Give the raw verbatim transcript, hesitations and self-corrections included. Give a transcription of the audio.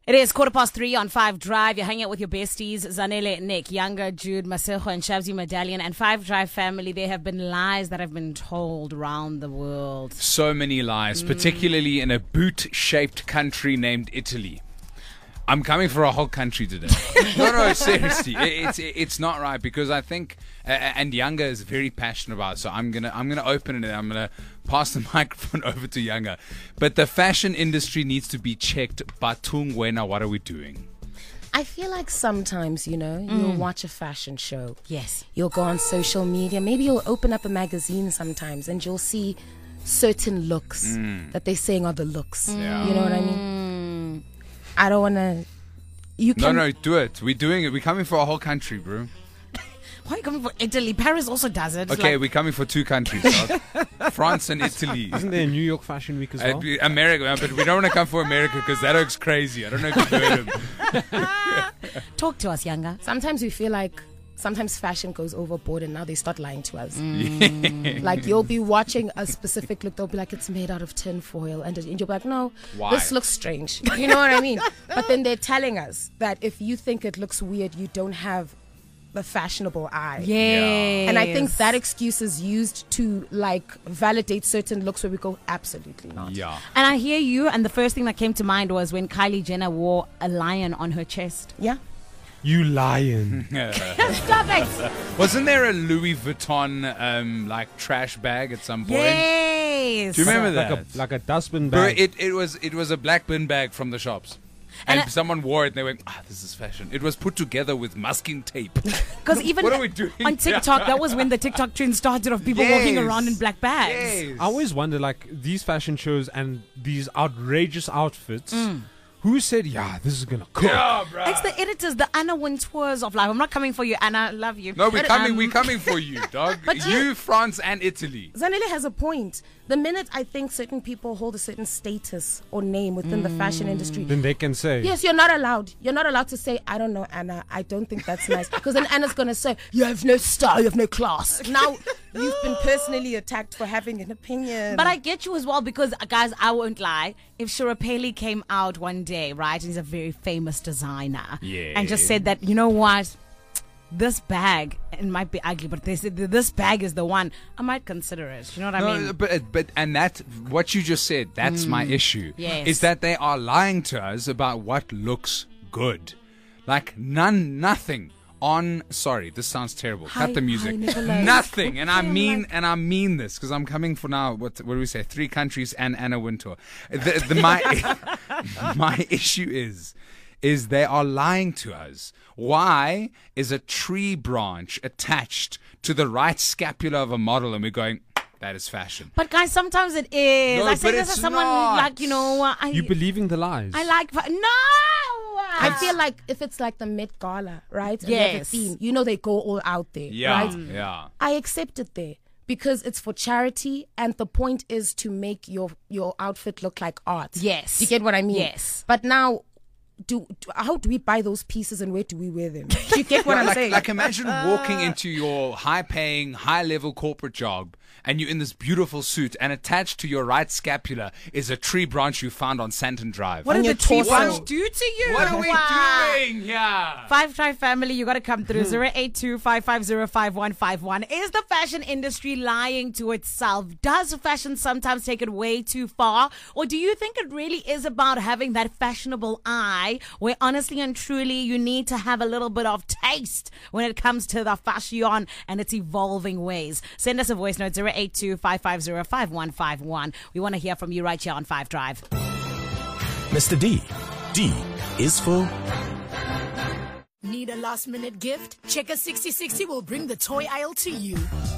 It is quarter past three on Five Drive. You're hanging out with your besties, Zanele, Nick, Younger, Jude, Masejo, and Shabzi Medallion. And Five Drive family, there have been lies that have been told around the world. So many lies, mm. particularly in a boot-shaped country named Italy. I'm coming for a whole country today. no, no, seriously, it, it's it's not right because I think, uh, and Younger is very passionate about it. So I'm gonna I'm gonna open it and I'm gonna pass the microphone over to Younger. But the fashion industry needs to be checked. Batung Wena, what are we doing? I feel like sometimes, you know, Mm. you'll watch a fashion show. Yes. You'll go on social media. Maybe you'll open up a magazine sometimes and you'll see certain looks Mm. that they're saying are the looks. Yeah. You know what I mean? I don't want to. You No, can. no, do it. We're doing it. We're coming for a whole country, bro. Why are you coming for Italy? Paris also does it. Okay, Like, we're coming for two countries, dog. France and Italy. Isn't there a New York Fashion Week as Uh, well? America, but we don't want to come for America because that looks crazy. I don't know if you've heard him. talk to us, Younger. Sometimes we feel like sometimes fashion goes overboard and now they start lying to us. Mm. Like you'll be watching a specific look, they'll be like, it's made out of tin foil. And and you'll be like, no, Why? this looks strange. You know what I mean? But then they're telling us that if you think it looks weird, you don't have the fashionable eye. Yes. And I think that excuse is used to like validate certain looks where we go, absolutely not. Yeah. And I hear you, and the first thing that came to mind was when Kylie Jenner wore a lion on her chest. Yeah. You lion. Stop it! Wasn't there a Louis Vuitton um, like trash bag at some point? Yes. Do you remember like that? a like a dustbin Bro, bag. it, it was it was a black bin bag from the shops. And, And I- someone wore it and they went, ah, this is fashion. It was put together with masking tape. Because even What are we doing? on TikTok, that was when the TikTok trend started of people walking Yes. around in black bags. Yes. I always wonder, like, these fashion shows and these outrageous outfits, who said, yeah, this is gonna cook? Yeah, bro. It's the editors, the Anna Wintours of life. I'm not coming for you, Anna. I love you. No, we're But, coming. um, we're coming for you, dog. But you, you- France, and Italy. Zanele has a point. The minute I think certain people hold a certain status or name within the fashion industry, Then they can say, yes, you're not allowed. You're not allowed to say, I don't know, Anna. I don't think that's nice. Because then Anna's going to say, you have no style, you have no class. Now, you've been personally attacked for having an opinion. But I get you as well because, uh, guys, I won't lie. If Shirapeli came out one day, right, and he's a very famous designer, Yeah. and just said that, you know what, this bag, it might be ugly, but they said that this bag is the one, I might consider it. You know what I No, mean? but but and that what you just said, that's my issue. Yes. Is that they are lying to us about what looks good. Like none nothing on sorry, this sounds terrible. Hi- Cut the music. hi, Nicholas. Nothing. And I Okay, I'm mean like- and I mean this because I'm coming for now what what do we say? Three countries and Anna Wintour. The, the, my my issue is is they are lying to us. Why is a tree branch attached to the right scapula of a model and we're going, that is fashion? But guys, sometimes it is. No, I say but this it's as someone not. like, you know, I, you believing the lies. I like, no! I feel like if it's like the Met Gala, right? And they have a Yes. theme, you know, they go all out there, Yeah, right? yeah. I accept it there because it's for charity and the point is to make your, your outfit look like art. Yes. Do you get what I mean? Yes. But now, do, do how do we buy those pieces and where do we wear them? Do you get what Yeah, I'm like, saying? like imagine walking into your high-paying, high-level corporate job, and you're in this beautiful suit, and attached to your right scapula is a tree branch you found on Santon Drive. What On did your the tree torso. branch do to you? What are we Wow. doing? Yeah. Five Drive family, you got to come through. zero eight two, five five zero, five one five one. Is the fashion industry lying to itself? Does fashion sometimes take it way too far? Or do you think it really is about having that fashionable eye where honestly and truly you need to have a little bit of taste when it comes to the fashion and its evolving ways? Send us a voice note, zero eight two, five five zero, five one five one. We want to hear from you right here on Five Drive. Mister D. D is for Need a last minute gift? Checker sixty sixty will bring the toy aisle to you.